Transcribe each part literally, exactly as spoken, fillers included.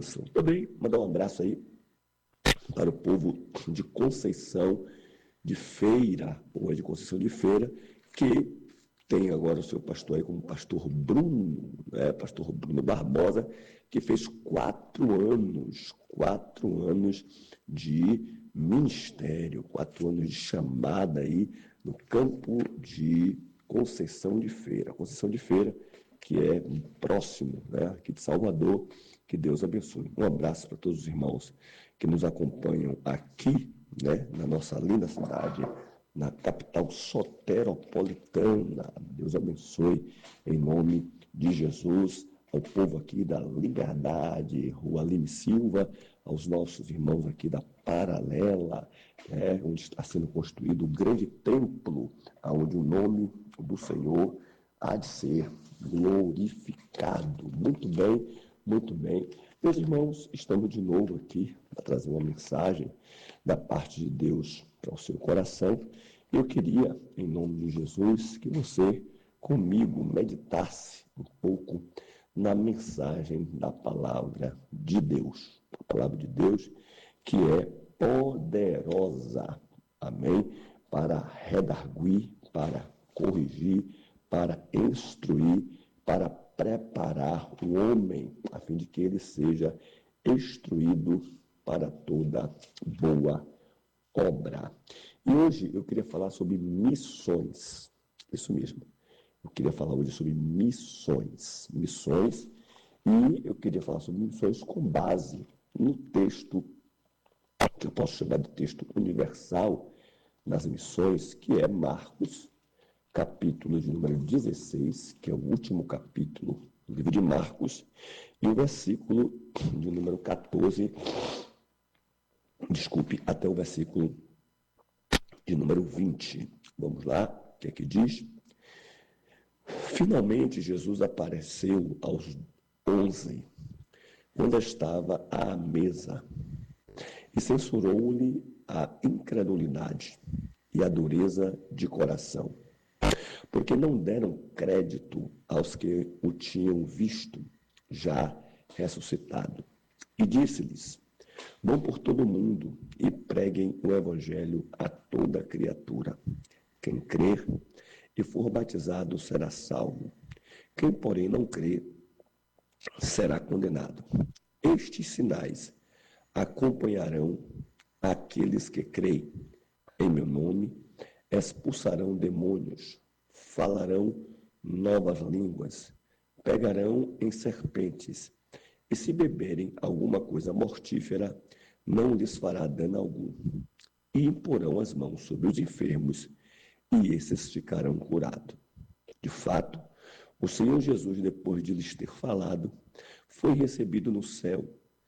bênção. Também mandar um abraço aí para o povo de Conceição de Feira, ou de Conceição de Feira, que tem agora o seu pastor aí como pastor Bruno, né? Pastor Bruno Barbosa, que fez quatro anos, quatro anos de ministério, quatro anos de chamada aí no campo de Conceição de Feira. Conceição de Feira, que é próximo, né, aqui de Salvador. Que Deus abençoe. Um abraço para todos os irmãos que nos acompanham aqui, né, na nossa linda cidade, na capital soteropolitana. Deus abençoe em nome de Jesus, ao povo aqui da Liberdade, Rua Lime Silva, aos nossos irmãos aqui da Paralela, né, onde está sendo construído o grande templo, onde o nome do Senhor há de ser glorificado. Muito bem, muito bem. Meus irmãos, estamos de novo aqui para trazer uma mensagem da parte de Deus para o seu coração. Eu queria, em nome de Jesus, que você comigo meditasse um pouco na mensagem da palavra de Deus. A palavra de Deus que é poderosa, amém? Para redarguir, para corrigir, para instruir, para preparar o homem, a fim de que ele seja instruído para toda boa obra. E hoje eu queria falar sobre missões. Isso mesmo. Eu queria falar hoje sobre missões. Missões. E eu queria falar sobre missões com base no texto que eu posso chamar de texto universal nas missões, que é Marcos, capítulo de número dezesseis, que é o último capítulo do livro de Marcos, e o versículo de número quatorze, desculpe, até o versículo de número vinte. Vamos lá, o que é que diz? Finalmente, Jesus apareceu aos onze, quando estava à mesa, e censurou-lhe a incredulidade e a dureza de coração, porque não deram crédito aos que o tinham visto já ressuscitado. E disse-lhes: vão por todo o mundo e preguem o evangelho a toda criatura. Quem crer e for batizado será salvo. Quem, porém, não crer será condenado. Estes sinais acompanharão aqueles que creem. Em meu nome expulsarão demônios, falarão novas línguas, pegarão em serpentes, e se beberem alguma coisa mortífera, não lhes fará dano algum. E imporão as mãos sobre os enfermos, e esses ficarão curados. De fato, o Senhor Jesus, depois de lhes ter falado, foi recebido no céu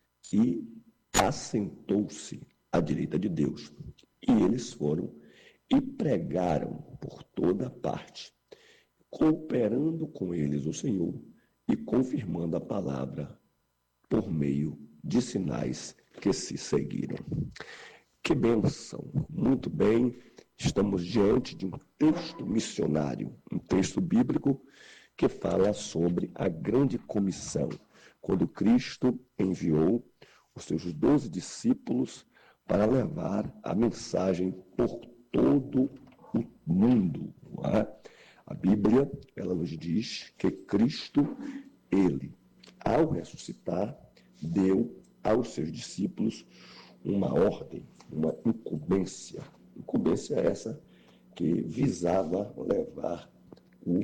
e assentou-se à direita de Deus. E eles foram e pregaram por toda parte, cooperando com eles o Senhor e confirmando a palavra por meio de sinais que se seguiram. Que bênção! Muito bem, estamos diante de um texto missionário, um texto bíblico que fala sobre a grande comissão, quando Cristo enviou os seus doze discípulos para levar a mensagem por todo o mundo. Não é? A Bíblia, ela nos diz que Cristo, ele, ao ressuscitar, deu aos seus discípulos uma ordem, uma incumbência. Incumbência essa que visava levar o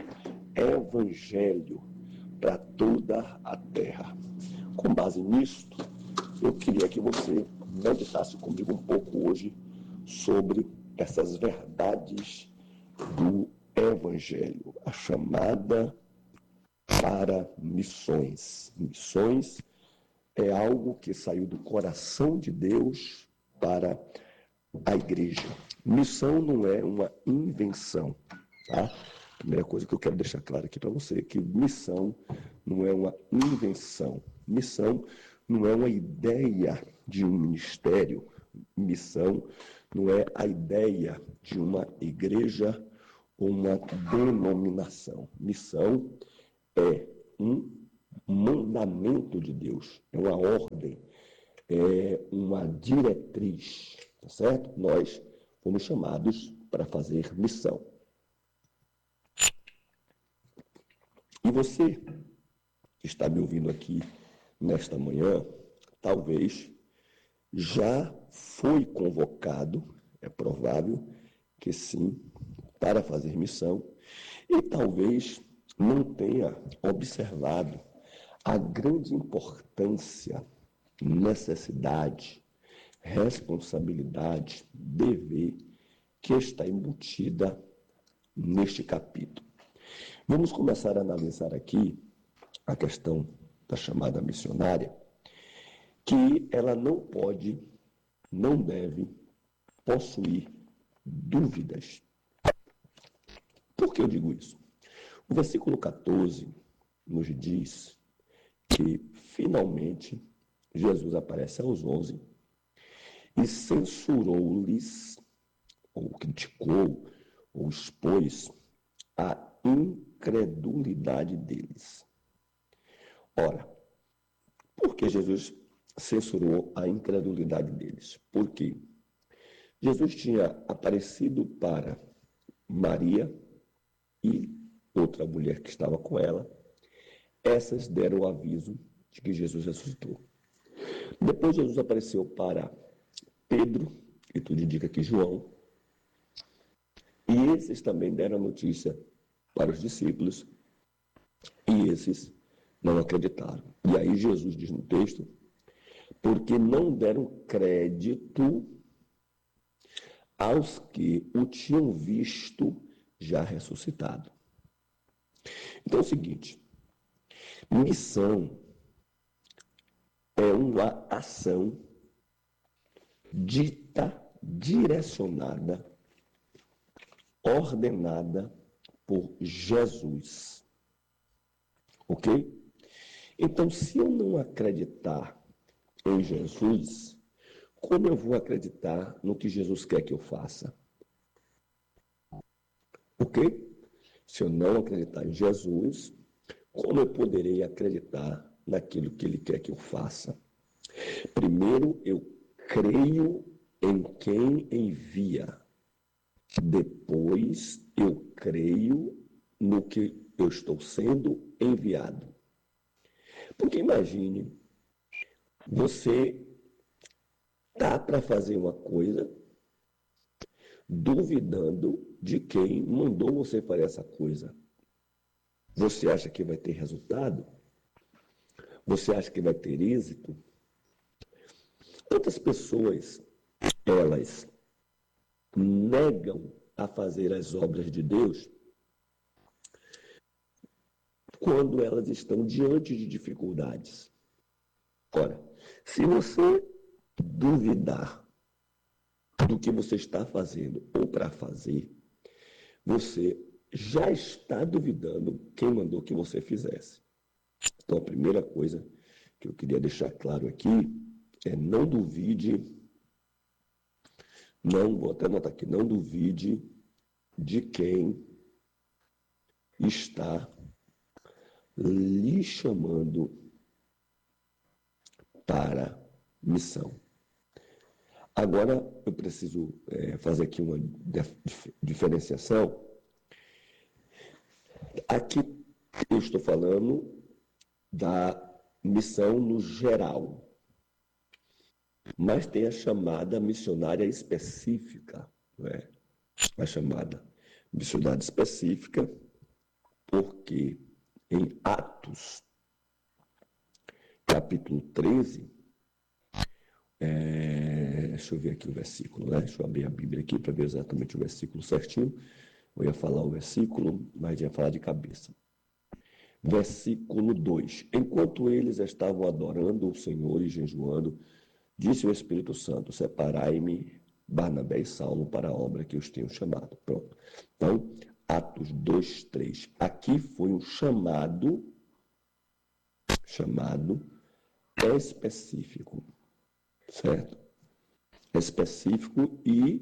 evangelho para toda a terra. Com base nisto, eu queria que você meditasse comigo um pouco hoje sobre essas verdades do evangelho, a chamada para missões. Missões é algo que saiu do coração de Deus para a igreja. Missão não é uma invenção, tá? A primeira coisa que eu quero deixar claro aqui para você é que missão não é uma invenção. Missão não é uma ideia de um ministério. Missão não é a ideia de uma igreja ou uma denominação. Missão é um mandamento de Deus, é uma ordem, é uma diretriz, tá certo? Nós fomos chamados para fazer missão. E você que está me ouvindo aqui nesta manhã, talvez já foi convocado, é provável que sim, para fazer missão, e talvez não tenha observado a grande importância, necessidade, responsabilidade, dever que está embutida neste capítulo. Vamos começar a analisar aqui a questão da chamada missionária, que ela não pode, não deve possuir dúvidas. Por que eu digo isso? O versículo catorze nos diz que, finalmente, Jesus aparece aos onze e censurou-lhes, ou criticou, ou expôs a incredulidade deles. Ora, por que Jesus censurou a incredulidade deles? Porque Jesus tinha aparecido para Maria e outra mulher que estava com ela. Essas deram o aviso de que Jesus ressuscitou. Depois Jesus apareceu para Pedro, e tudo indica que João, e esses também deram a notícia para os discípulos, e esses não acreditaram. E aí Jesus diz no texto, porque não deram crédito aos que o tinham visto já ressuscitado. Então é o seguinte, missão é uma ação dita, direcionada, ordenada por Jesus. Ok? Então, se eu não acreditar em Jesus, como eu vou acreditar no que Jesus quer que eu faça? Ok? Se eu não acreditar em Jesus, como eu poderei acreditar naquilo que Ele quer que eu faça? Primeiro, eu creio em quem envia. Depois, eu creio no que eu estou sendo enviado. Porque imagine, você tá para fazer uma coisa, duvidando de quem mandou você fazer essa coisa. Você acha que vai ter resultado? Você acha que vai ter êxito? Quantas pessoas, elas negam a fazer as obras de Deus quando elas estão diante de dificuldades? Ora, se você duvidar do que você está fazendo ou para fazer, você já está duvidando quem mandou que você fizesse. Então, a primeira coisa que eu queria deixar claro aqui é não duvide, não, vou até anotar aqui, não duvide de quem está lhe chamando para missão. Agora, eu preciso é, fazer aqui uma dif- diferenciação. Aqui eu estou falando da missão no geral, mas tem a chamada missionária específica, não é? A chamada missionária específica, porque em Atos, capítulo treze, é, deixa eu ver aqui o versículo, né? Deixa eu abrir a Bíblia aqui para ver exatamente o versículo certinho. Eu ia falar o versículo, mas ia falar de cabeça. Versículo dois. Enquanto eles estavam adorando o Senhor e jejuando, disse o Espírito Santo, separai-me Barnabé e Saulo para a obra que os tenho chamado. Pronto. Então, Atos dois, três. Aqui foi um chamado, chamado específico, certo? Específico e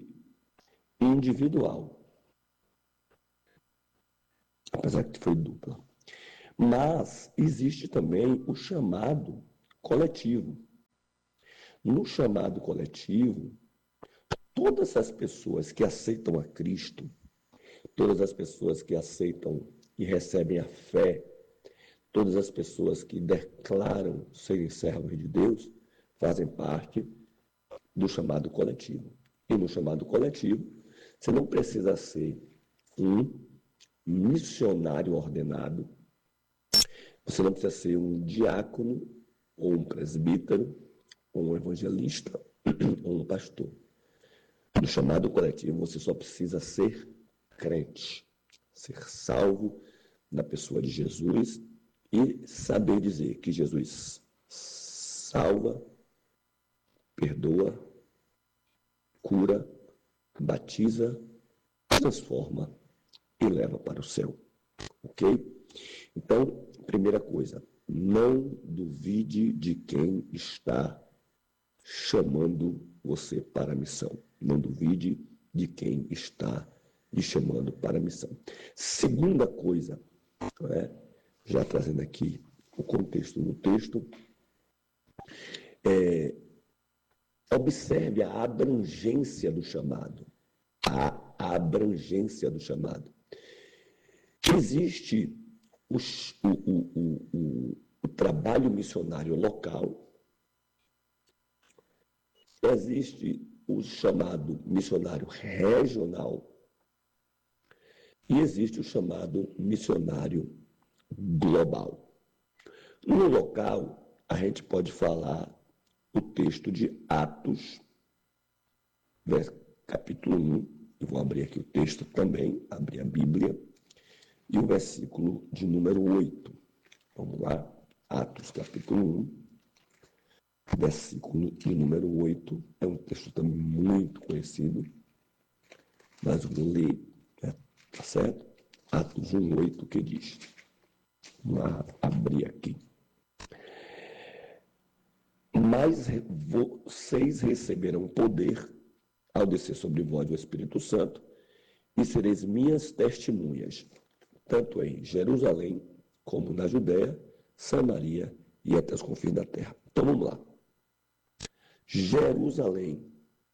individual. Apesar que foi dupla. Mas existe também o chamado coletivo. No chamado coletivo, todas as pessoas que aceitam a Cristo, todas as pessoas que aceitam e recebem a fé, todas as pessoas que declaram serem servos de Deus, fazem parte do chamado coletivo. E no chamado coletivo, você não precisa ser um missionário ordenado, você não precisa ser um diácono, ou um presbítero, ou um evangelista, ou um pastor. No chamado coletivo, você só precisa ser crente, ser salvo na pessoa de Jesus e saber dizer que Jesus salva, perdoa, cura, batiza, transforma e leva para o céu. Ok? Então, primeira coisa, não duvide de quem está chamando você para a missão. Não duvide de quem está lhe chamando para a missão. Segunda coisa, é, já trazendo aqui o contexto do texto, é, observe a abrangência do chamado. A abrangência do chamado. Existe o, o, o, o, o trabalho missionário local, existe o chamado missionário regional e existe o chamado missionário global. No local, a gente pode falar o texto de Atos, capítulo um, eu vou abrir aqui o texto também, abrir a Bíblia, e o versículo de número oito. Vamos lá, Atos capítulo um, versículo de número oito. É um texto também muito conhecido, mas eu vou ler, né? Tá certo? Atos um, oito, que diz. Vamos lá, abrir aqui. Mas vocês receberão poder ao descer sobre vós o Espírito Santo, e sereis minhas testemunhas, tanto em Jerusalém, como na Judéia, Samaria e até os confins da terra. Então vamos lá. Jerusalém,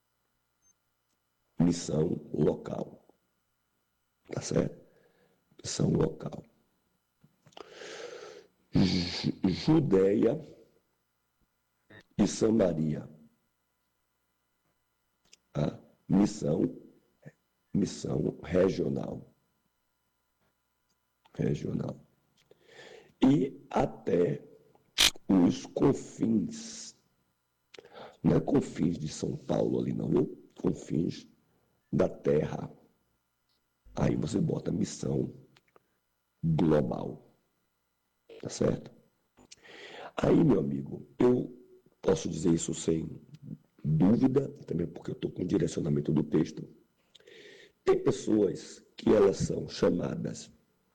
missão local. Tá certo? Missão local. Judéia e Samaria. A missão, missão regional. Regional. E até os confins. Não é confins de São Paulo ali, não, viu? Confins da terra. Aí você bota missão global. Tá certo? Aí, meu amigo, eu posso dizer isso sem dúvida, também porque eu estou com o direcionamento do texto. Tem pessoas que elas são chamadas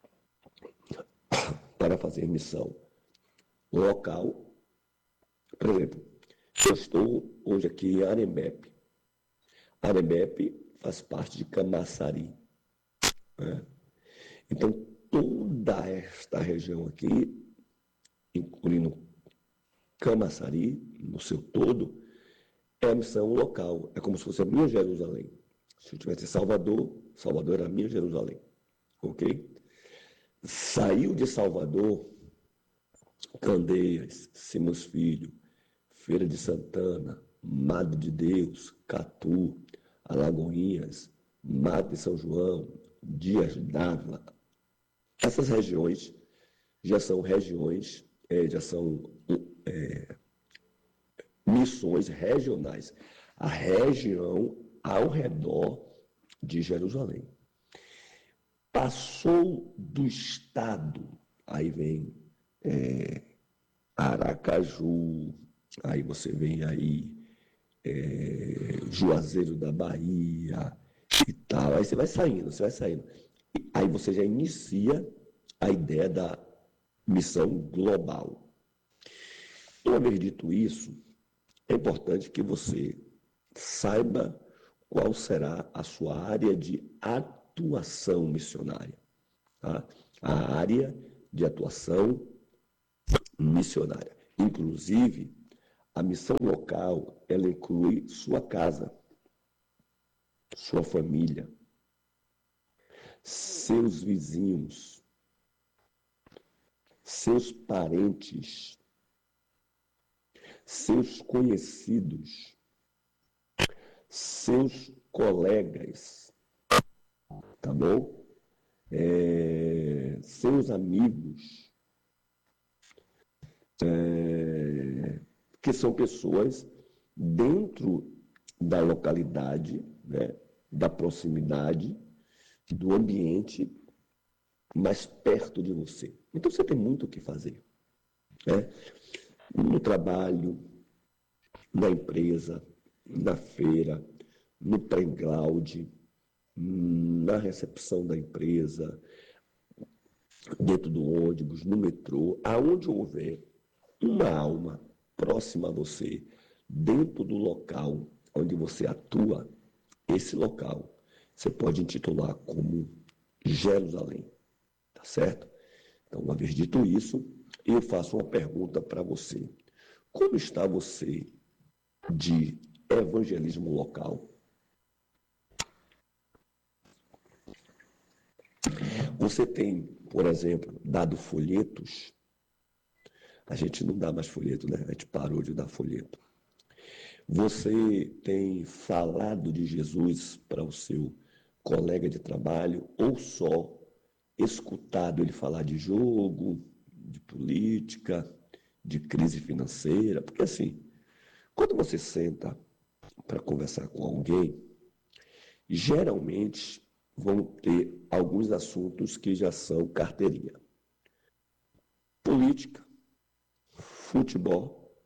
para fazer missão local. Por exemplo, eu estou hoje aqui em Arembepe. Arembepe faz parte de Camaçari, né? Então, toda esta região aqui, incluindo Camaçari, no seu todo, é a missão local. É como se fosse a minha Jerusalém. Se eu tivesse em Salvador, Salvador era a minha Jerusalém. Ok? Saiu de Salvador, Candeias, Simões Filho, Feira de Santana, Madre de Deus, Catu, Alagoinhas, Madre de São João, Dias d'Ávila. Essas regiões já são regiões, é, já são é, missões regionais. A região ao redor de Jerusalém. Passou do estado, aí vem é, Aracaju, aí você vem aí é, Juazeiro da Bahia e tal, aí você vai saindo, você vai saindo. E aí você já inicia a ideia da missão global. Uma vez dito isso, é importante que você saiba qual será a sua área de atuação missionária. Tá? A área de atuação missionária. Inclusive, a missão local, ela inclui sua casa, sua família, seus vizinhos, seus parentes, seus conhecidos, seus colegas, tá bom? É, seus amigos, é, que são pessoas dentro da localidade, né, da proximidade, do ambiente mais perto de você. Então você tem muito o que fazer, né? No trabalho, na empresa, na feira, no playground, na recepção da empresa, dentro do ônibus, no metrô, aonde houver uma alma próxima a você, dentro do local onde você atua, esse local você pode intitular como Jerusalém, tá certo? Então, uma vez dito isso, eu faço uma pergunta para você. Como está você de evangelismo local? Você tem, por exemplo, dado folhetos? A gente não dá mais folheto, né? A gente parou de dar folheto. Você tem falado de Jesus para o seu colega de trabalho ou só escutado ele falar de jogo, de política, de crise financeira? Porque assim, quando você senta para conversar com alguém, geralmente vão ter alguns assuntos que já são carteirinha. Política, futebol,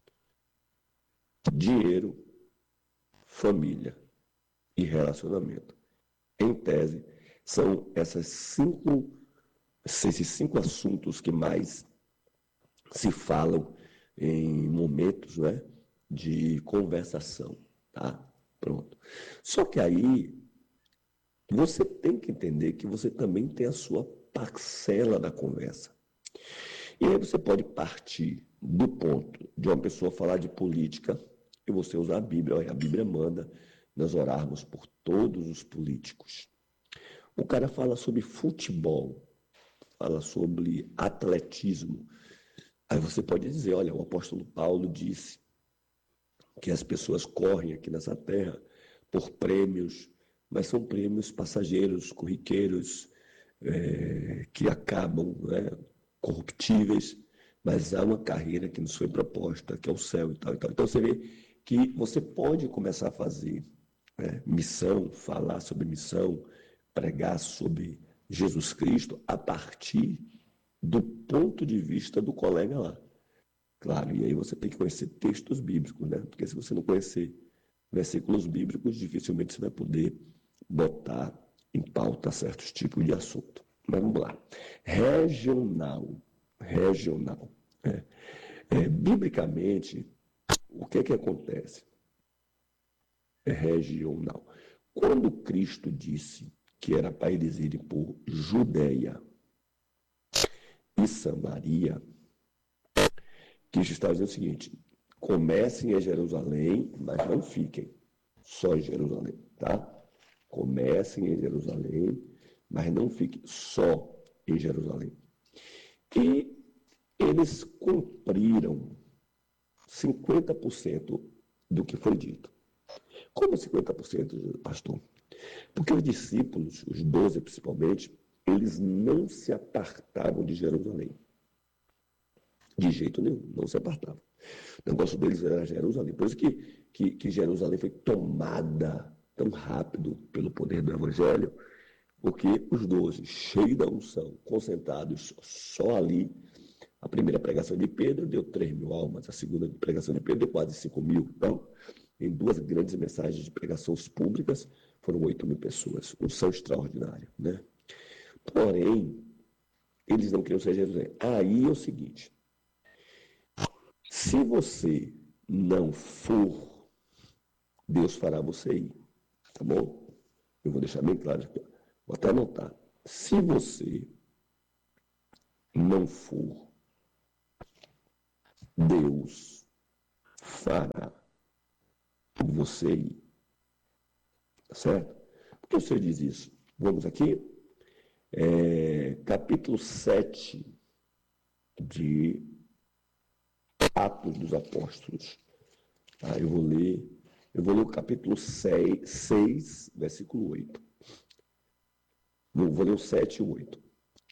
dinheiro, família e relacionamento. Em tese, são essas cinco, esses cinco assuntos que mais se falam em momentos, né, de conversação, tá? Pronto. Só que aí você tem que entender que você também tem a sua parcela da conversa. E aí você pode partir do ponto de uma pessoa falar de política e você usar a Bíblia. Olha, a Bíblia manda nós orarmos por todos os políticos. O cara fala sobre futebol, fala sobre atletismo. Aí você pode dizer, olha, o apóstolo Paulo disse que as pessoas correm aqui nessa terra por prêmios, mas são prêmios passageiros, corriqueiros, é, que acabam, né, corruptíveis, mas há uma carreira que nos foi proposta, que é o céu e tal, e tal. Então você vê que você pode começar a fazer, né, missão, falar sobre missão, pregar sobre Jesus Cristo a partir do ponto de vista do colega lá. Claro, e aí você tem que conhecer textos bíblicos, né? Porque se você não conhecer versículos bíblicos, dificilmente você vai poder botar em pauta certos tipos de assunto. Mas vamos lá. Regional. Regional. É. É, biblicamente, o que é que acontece? É regional. Quando Cristo disse que era para eles irem por Judeia e Samaria, Cristo está dizendo o seguinte: comecem em Jerusalém, mas não fiquem só em Jerusalém, tá? Comecem em Jerusalém, mas não fiquem só em Jerusalém. E eles cumpriram cinquenta por cento do que foi dito. Como cinquenta por cento, pastor? Porque os discípulos, os doze principalmente, eles não se apartavam de Jerusalém. De jeito nenhum, não se apartavam. O negócio deles era Jerusalém. Por isso que, que, que Jerusalém foi tomada tão rápido pelo poder do Evangelho, porque os doze, cheios da unção, concentrados só ali. A primeira pregação de Pedro deu três mil almas, a segunda pregação de Pedro deu quase cinco mil. Então, em duas grandes mensagens de pregações públicas, foram oito mil pessoas. Unção extraordinária, né? Porém, eles não queriam ser Jerusalém. Aí é o seguinte: se você não for, Deus fará você ir, tá bom? Eu vou deixar bem claro aqui, vou até anotar. Se você não for, Deus fará você ir. Tá certo? Por que o Senhor diz isso? Vamos aqui. É, capítulo sete de Atos dos Apóstolos. Ah, eu vou ler, eu vou ler o capítulo seis, seis versículo oito. Vou, vou ler o sete e o oito.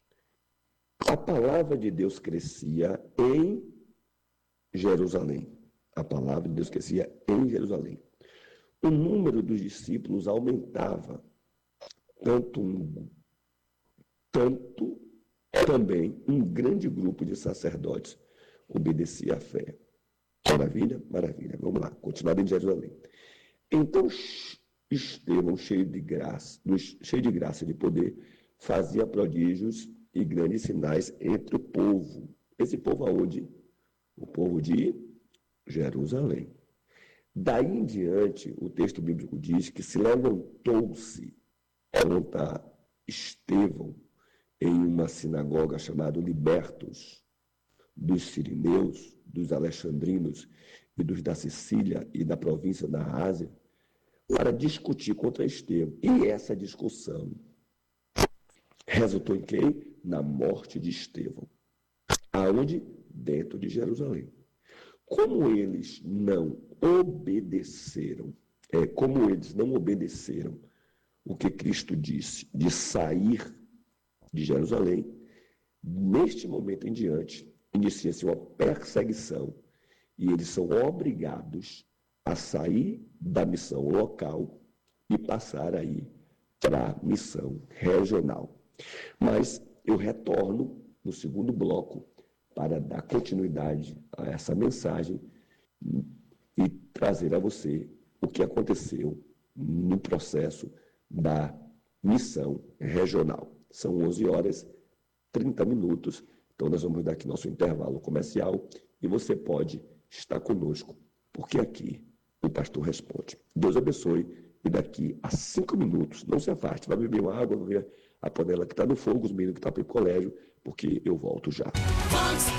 A palavra de Deus crescia em Jerusalém. A palavra de Deus crescia em Jerusalém. O número dos discípulos aumentava, tanto, um, tanto também um grande grupo de sacerdotes obedecia à fé. Maravilha? Maravilha. Vamos lá, continuando em Jerusalém. Então Estevão, cheio de graça, cheio de graça e de poder, fazia prodígios e grandes sinais entre o povo. Esse povo aonde? O povo de Jerusalém. Daí em diante, o texto bíblico diz que se levantou-se contra Estevão em uma sinagoga chamada Libertos, dos sirineus, dos alexandrinos e dos da Sicília e da província da Ásia, para discutir contra Estevão. E essa discussão resultou em quem? Na morte de Estevão. Aonde? Dentro de Jerusalém. Como eles não obedeceram, é, como eles não obedeceram o que Cristo disse de sair de Jerusalém, neste momento em diante, inicia-se uma perseguição e eles são obrigados a sair da missão local e passar aí para a missão regional. Mas eu retorno no segundo bloco para dar continuidade a essa mensagem e trazer a você o que aconteceu no processo da missão regional. São onze horas e trinta minutos, então nós vamos dar aqui nosso intervalo comercial e você pode estar conosco, porque aqui o pastor responde. Deus abençoe e daqui a cinco minutos, não se afaste, vai beber uma água, vai ver a panela que está no fogo, os meninos que estão para o colégio, porque eu volto já.